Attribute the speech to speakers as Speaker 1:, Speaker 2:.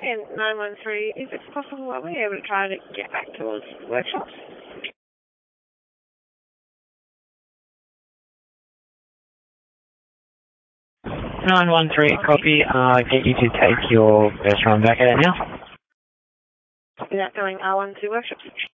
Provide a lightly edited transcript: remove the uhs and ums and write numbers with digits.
Speaker 1: again, 913, is it possible, are we able to try to get back towards workshops?
Speaker 2: 913, copy. Get you to take your first run back at it now.
Speaker 1: Is that going R1 to workshops?